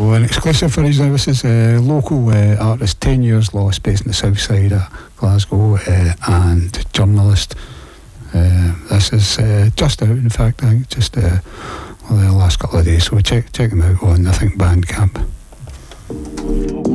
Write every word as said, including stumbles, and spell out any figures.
So an exclusive for us now. This is a uh, local uh, artist, ten years lost, based in the south side of Glasgow, uh, and journalist. Uh, this is uh, just out, in fact, I think just uh, well, the last couple of days. So check check them out on I think Bandcamp.